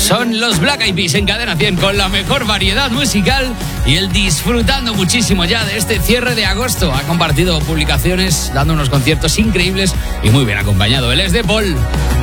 Son los Black Eyed Peas en Cadena 100 con la mejor variedad musical y él disfrutando muchísimo ya de este cierre de agosto. Ha compartido publicaciones, dando unos conciertos increíbles y muy bien acompañado. Él es de Paul.